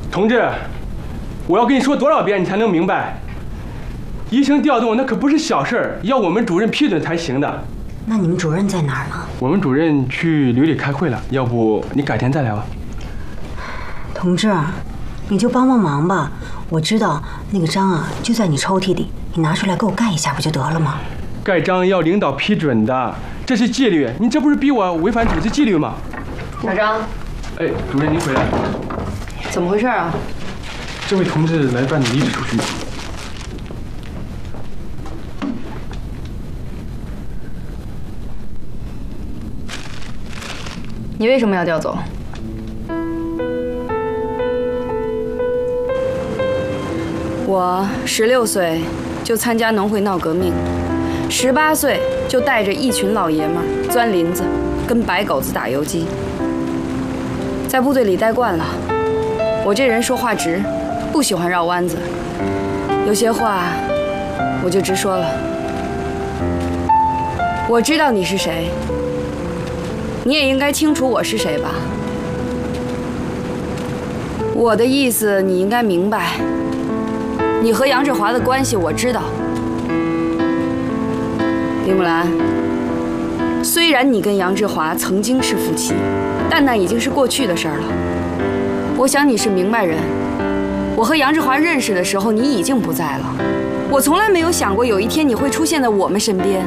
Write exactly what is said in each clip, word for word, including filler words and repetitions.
同志，我要跟你说多少遍你才能明白？医生调动那可不是小事儿，要我们主任批准才行的。 那你们主任在哪儿呢？ 我们主任去旅里开会了，要不你改天再来吧。 同志，你就帮帮忙吧。我知道那个章啊就在你抽屉里，你拿出来给我盖一下不就得了吗？ 盖章要领导批准的，这是纪律。你这不是逼我违反组织纪律吗？ 小张， 哎，主任您回来了。 怎么回事啊？ 这位同志来办离职手续。 你为什么要调走？我十六岁就参加农会闹革命，十八岁就带着一群老爷们儿钻林子，跟白狗子打游击。在部队里待惯了，我这人说话直，不喜欢绕弯子，有些话我就直说了。我知道你是谁，你也应该清楚我是谁吧？我的意思你应该明白。你和杨志华的关系我知道，李木兰。虽然你跟杨志华曾经是夫妻，但那已经是过去的事儿了。我想你是明白人，我和杨志华认识的时候，你已经不在了。我从来没有想过有一天你会出现在我们身边。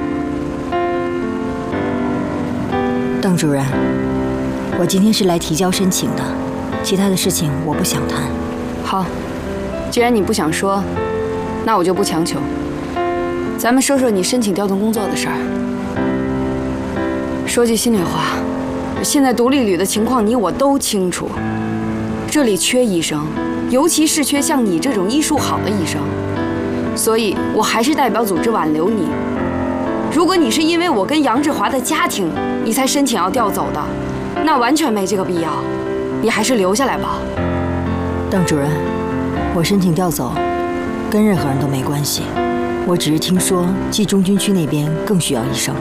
邓主任，我今天是来提交申请的，其他的事情我不想谈。 好。既然你不想说，那我就不强求。咱们说说你申请调动工作的事儿。说句心里话，现在独立旅的情况你我都清楚，这里缺医生，尤其是缺像你这种医术好的医生。所以我还是代表组织挽留你。如果你是因为我跟杨志华的家庭，你才申请要调走的，那完全没这个必要。你还是留下来吧。 邓主任。我申请调走，跟任何人都没关系。我只是听说冀中军区那边更需要医生。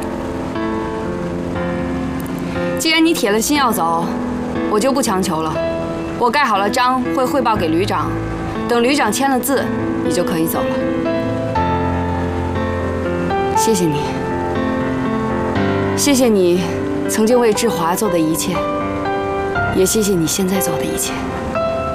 既然你铁了心要走，我就不强求了。我盖好了章，会汇报给旅长，等旅长签了字，你就可以走了。谢谢你，谢谢你曾经为志华做的一切，也谢谢你现在做的一切。